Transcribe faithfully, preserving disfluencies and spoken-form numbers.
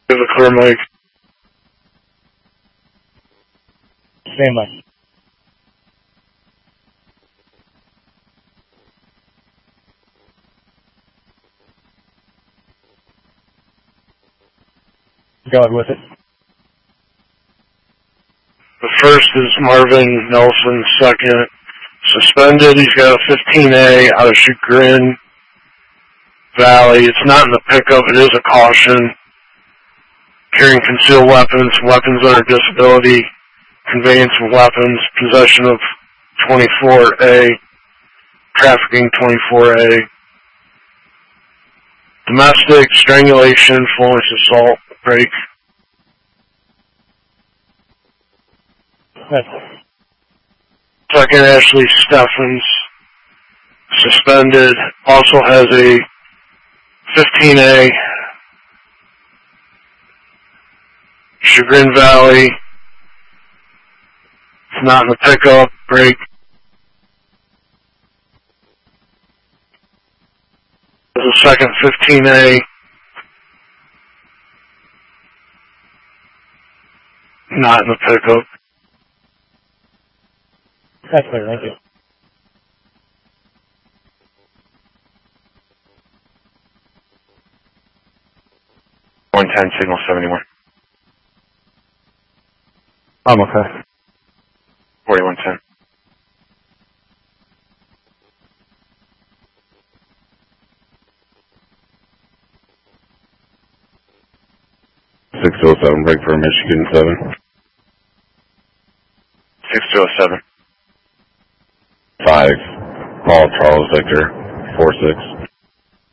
Give a clear mic. Stand by. Go ahead with it. The first is Marvin Nelson, second. Suspended, he's got a fifteen A out of Chagrin Valley. It's not in the pickup, it is a caution. Carrying concealed weapons, weapons under disability, conveyance of weapons, possession of twenty-four A, trafficking twenty-four A, domestic, strangulation, force assault, break. Right. Second, Ashley Steffens, suspended, also has a fifteen A, Chagrin Valley. It's not in the pickup, break. There's a second fifteen A. Not in the pickup. That's clear, thank you. one ten, signal seventy-one. I'm okay. forty-one ten. six oh seven, break for Michigan seven. six two oh seven. five, Paul Charles Victor, four six.